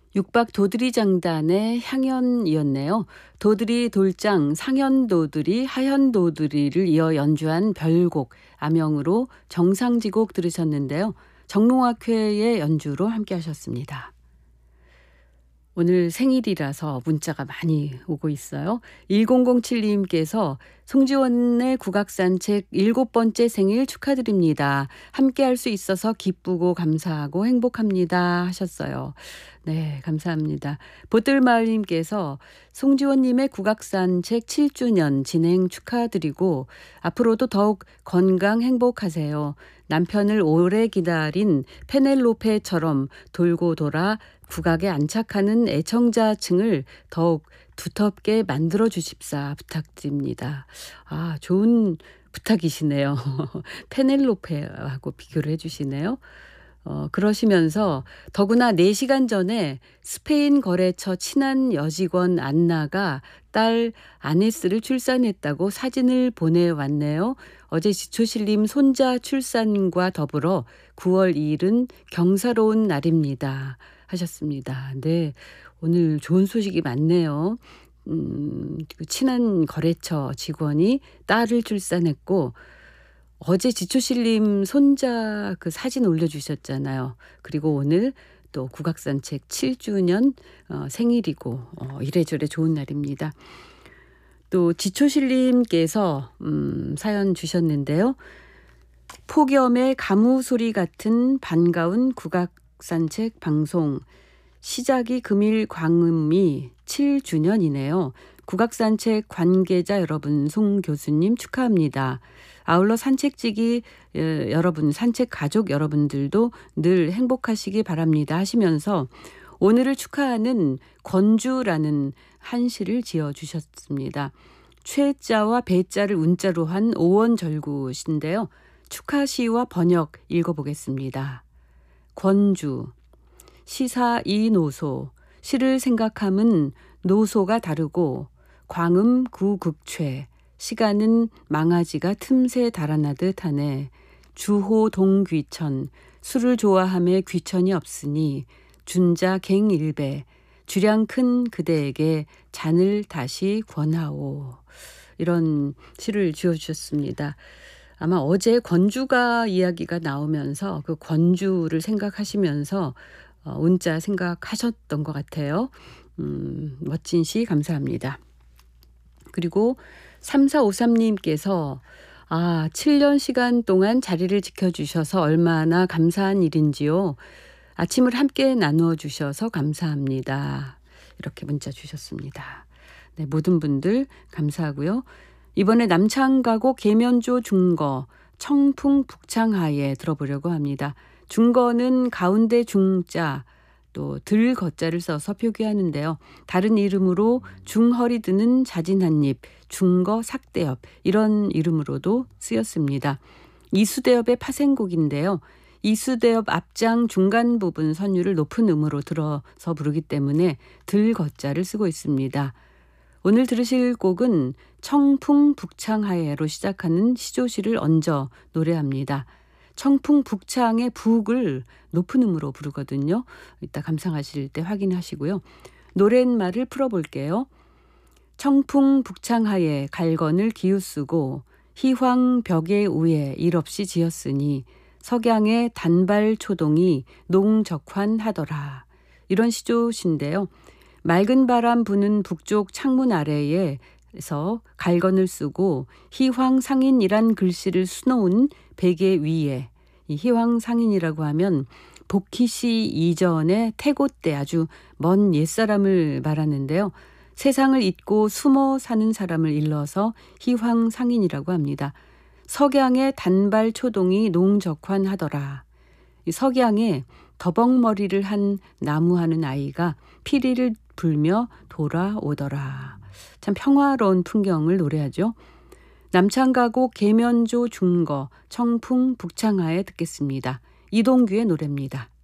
육박 도드리장단의 향연이었네요. 도드리 돌장, 상현도드리, 하현도드리를 이어 연주한 별곡, 암영으로 정상지곡 들으셨는데요. 정롱학회의 연주로 함께 하셨습니다. 오늘 생일이라서 문자가 많이 오고 있어요. 1007님께서 송지원의 국악산책 7번째 생일 축하드립니다. 함께 할 수 있어서 기쁘고 감사하고 행복합니다 하셨어요. 네, 감사합니다. 보뜰마을님께서 송지원님의 국악산책 7주년 진행 축하드리고 앞으로도 더욱 건강 행복하세요. 남편을 오래 기다린 페넬로페처럼 돌고 돌아 국악에 안착하는 애청자층을 더욱 두텁게 만들어 주십사 부탁드립니다. 아, 좋은 부탁이시네요. 페넬로페하고 비교를 해 주시네요. 그러시면서 더구나 4시간 전에 스페인 거래처 친한 여직원 안나가 딸 아네스를 출산했다고 사진을 보내왔네요. 어제 지초실님 손자 출산과 더불어 9월 2일은 경사로운 날입니다 하셨습니다. 네, 오늘 좋은 소식이 많네요. 그 친한 거래처 직원이 딸을 출산했고 어제 지초실님 손자 그 사진 올려주셨잖아요. 그리고 오늘 또 국악산책 7주년 생일이고 이래저래 좋은 날입니다. 또 지초실님께서 사연 주셨는데요. 폭염의 가무 소리 같은 반가운 국악산책 방송 시작이 금일 광음이 7주년이네요. 국악산책 관계자 여러분, 송 교수님 축하합니다. 아울러 산책지기 여러분, 산책 가족 여러분들도 늘 행복하시기 바랍니다 하시면서 오늘을 축하하는 권주라는 한시를 지어주셨습니다. 최자와 배자를 운자로 한 오원절구신데요. 축하시와 번역 읽어보겠습니다. 권주, 시사 이노소, 시를 생각함은 노소가 다르고 광음 구극최, 시간은 망아지가 틈새 달아나듯 하네. 주호 동귀천, 술을 좋아함에 귀천이 없으니 준자 갱일배, 주량 큰 그대에게 잔을 다시 권하오. 이런 시를 지어주셨습니다. 아마 어제 권주가 이야기가 나오면서 그 권주를 생각하시면서 운자 생각하셨던 것 같아요. 멋진 시 감사합니다. 그리고 3453님께서 7년 시간 동안 자리를 지켜주셔서 얼마나 감사한 일인지요. 아침을 함께 나누어 주셔서 감사합니다. 이렇게 문자 주셨습니다. 네, 모든 분들 감사하고요. 이번에 남창가곡 계면조 중거 청풍 북창하에 들어보려고 합니다. 중거는 가운데 중자 또 들 거자를 써서 표기하는데요. 다른 이름으로 중허리 드는 자진 한입, 중거 삭대엽 이런 이름으로도 쓰였습니다. 이수대엽의 파생곡인데요. 이수대엽 앞장 중간 부분 선율을 높은 음으로 들어서 부르기 때문에 들 거자를 쓰고 있습니다. 오늘 들으실 곡은 청풍 북창하에로 시작하는 시조시를 얹어 노래합니다. 청풍 북창의 북을 높은 음으로 부르거든요. 이따 감상하실 때 확인하시고요. 노랫말을 풀어볼게요. 청풍 북창하에 갈건을 기우쓰고 희황 벽에 우에 일없이 지었으니 석양의 단발 초동이 농적환하더라. 이런 시조시인데요. 맑은 바람 부는 북쪽 창문 아래에서 갈건을 쓰고 희황상인이란 글씨를 수놓은 베개 위에, 이 희황상인이라고 하면 복희씨 이전의 태고 때 아주 먼 옛사람을 말하는데요. 세상을 잊고 숨어 사는 사람을 일러서 희황상인이라고 합니다. 석양의 단발 초동이 농적환하더라. 이 석양에 더벅머리를 한 나무하는 아이가 피리를 불며 돌아오더라. 참 평화로운 풍경을 노래하죠. 남창가곡 계면조 중거 청풍 북창하에 듣겠습니다. 이동규의 노래입니다.